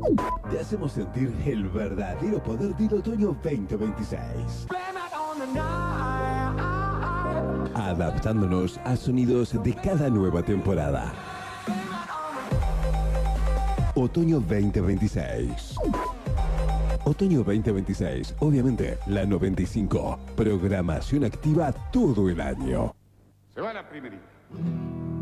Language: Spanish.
Te hacemos sentir el verdadero poder del otoño 2026. Adaptándonos a sonidos de cada nueva temporada. Otoño 2026. Otoño 2026, obviamente, la 95. Programación activa todo el año. Se va la primerita.